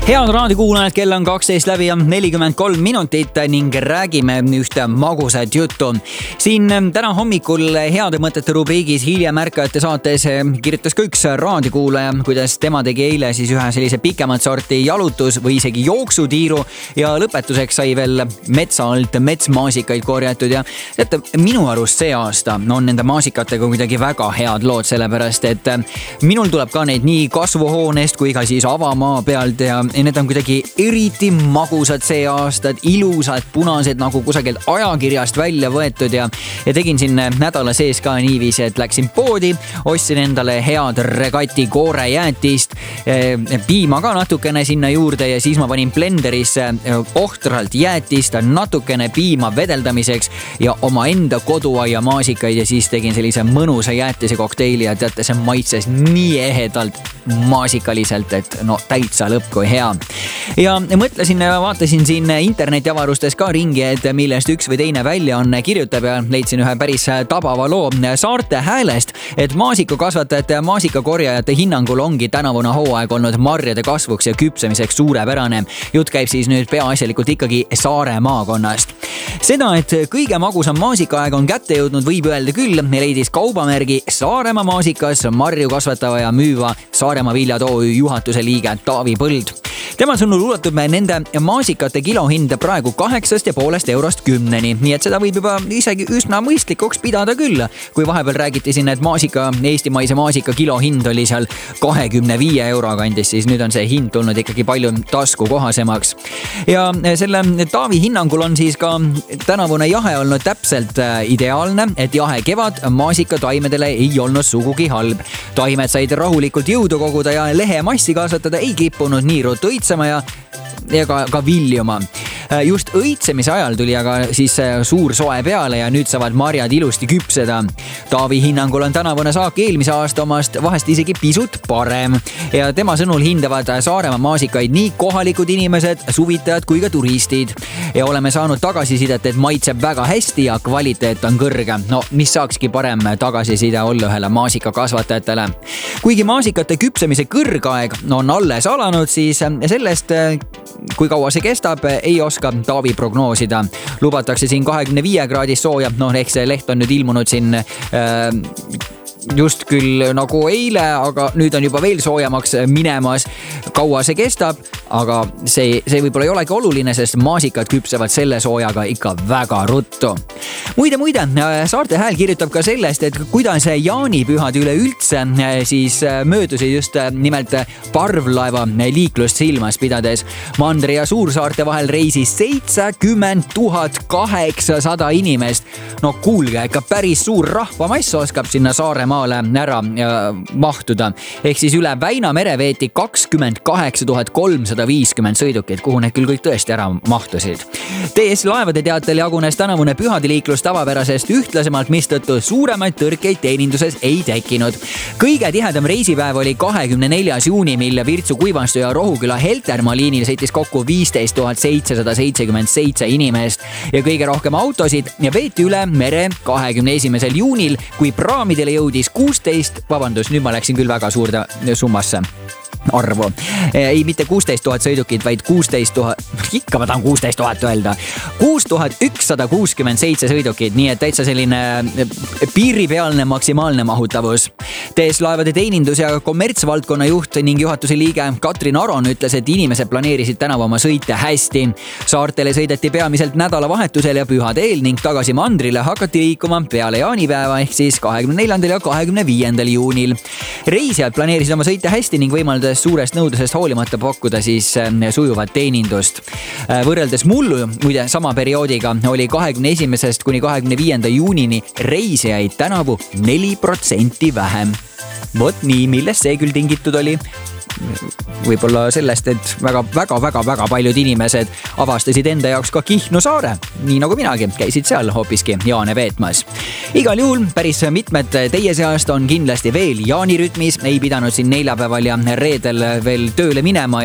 Head raadiokuulajad, kell on 12 läbi ja 43 minutit ning räägime ühte magusat juttu. Siin täna hommikul heade mõtete rubriigis Hiljem ärkajate saates kirjutas ka üks raadiokuulaja, kuidas tema tegi eile siis ühe sellise pikemat sorti jalutus või isegi jooksutiiru ja lõpetuseks sai veel metsa alt metsmaasikaid korjatud ja teate, minu arust see aasta on nende maasikatega kuidagi väga head lood, sellepärast et minul tuleb ka neid nii kasvuhoonest kui ka siis avamaa pealt ja need on kuidagi eriti magusad see aasta, ilusad, punased nagu kusagilt ajakirjast välja võetud ja tegin siin nädala sees ka niiviisi, et läksin poodi, ostsin endale head regati koorejäätist, piima ka natukene sinna juurde ja siis ma panin blenderisse ohtralt jäätist, natukene piima vedeldamiseks ja oma enda koduaia maasikaid ja siis tegin sellise mõnusa jäätise kokteili ja teate, see maitses nii ehedalt maasikaliselt, et no täitsa lõpp kui hea. Ja mõtlesin ja vaatasin siin internetiavarustes ka ringi, et millest üks või teine väljaanne kirjutab ja leidsin ühe päris tabava loo Saarte Häälest, et maasikakasvatajate ja maasikakorjajate hinnangul ongi tänavune hooaeg olnud marjade kasvuks ja küpsemiseks suurepärane. Jutt käib siis nüüd peaasjalikult ikkagi Saare maakonnast. Seda, et kõige magusam maasikaaeg on kätte jõudnud, võib öelda küll, leidis kaubamärgi Saaremaa maasikas marju kasvatava ja müüva Saaremaa Viljad OÜ juhatuse liige Taavi Põld. Tema sõnul ulatub nende maasikate kilohind praegu 8,5 eurost 10, nii et seda võib juba isegi üsna mõistlikuks pidada küll. Kui vahepeal räägiti siin, et eestimaise maasika kilohind oli seal 25 euro kandis, siis nüüd on see hind tulnud ikkagi palju taskukohasemaks. Ja selle Taavi hinnangul on siis ka tänavune jahe olnud täpselt ideaalne, et jahe kevad maasikataimedele ei olnud sugugi halb. Taimed said rahulikult jõudu koguda ja lehemassi kasvatada ei kippunud nii ruttu õitsema ja ka viljuma. Just õitsemise ajal tuli aga siis suur soe peale ja nüüd saavad marjad ilusti küpseda. Taavi hinnangul on tänavune saak eelmise aasta omast vahest isegi pisut parem ja tema sõnul hindavad Saaremaa maasikaid nii kohalikud inimesed, suvitajad kui ka turistid. Ja oleme saanud tagasisidet, et maitseb väga hästi ja kvaliteet on kõrge. No, mis saakski parem tagasiside olla ühele maasikakasvatajatele. Kuigi maasikate küpsemise kõrgaeg on alles alanud, siis sellest, kui kaua see kestab, ei oska Taavi prognoosida. Lubatakse siin 25 kraadist sooja, ehk see leht on nüüd ilmunud siin just küll nagu eile, aga nüüd on juba veel soojamaks minemas. Kaua see kestab, aga see võib-olla ei olegi oluline, sest maasikad küpsevad selle soojaga ikka väga ruttu. Muide, Saarte Hääl kirjutab ka sellest, et kuidas jaanipühad üleüldse siis möödusid just nimelt parvlaeva liiklust silmas pidades. Mandri ja Suursaarte vahel reisis 70 800 inimest. No kuulge, ikka päris suur rahvamass oskab sinna Saaremaale ära mahtuda. Ehk siis üle Väina mere veeti 28 350 sõidukit, kuhu need küll kõik tõesti ära mahtusid. TS Laevade teatel jagunes tänavune pühadeliiklus tavapärasest ühtlasemalt, mistõttu suuremaid tõrkeid teeninduses ei tekkinud. Kõige tihedam reisipäev oli 24. juuni, mil Virtsu, Kuivastu ja Rohuküla Heltermaa liinil sõitis kokku 15 777 inimest ja kõige rohkem autosid veeti üle mere 21. juunil, kui praamidele jõudis 16, nüüd ma läksin küll väga suurde summasse arvu. Ei, mitte 16 000 sõidukit, vaid 16 000, ikka ma tahan 16 000 öelda, 6167 sõidukit, nii et täitsa selline piiripealne maksimaalne mahutavus. TS Laevade teenindus- ja kommertsvaldkonna juht ning juhatuse liige Katrin Aron ütles, et inimesed planeerisid tänavu oma sõite hästi. Saartele sõideti peamiselt nädalavahetusel ja pühade eel ning tagasi mandrile hakati liikuma peale jaanipäeva ehk siis 24. ja 25. juunil. Reisijad planeerisid oma sõite hästi ning võimaldades suurest nõudlusest hoolimata pakkuda siis sujuvat teenindust. Võrreldes mullu, muide sama perioodiga oli 21. kuni 25. juunini reisijaid tänavu 4% vähem. Vot nii, millest see küll tingitud oli? Võib-olla sellest, et väga paljud inimesed avastasid enda jaoks ka Kihnu saare, nii nagu minagi, käisid seal hoopiski jaane veetmas. Igal juhul päris mitmed teie seast on kindlasti veel jaanirütmis, ei pidanud siin neljapäeval ja reedel veel tööle minema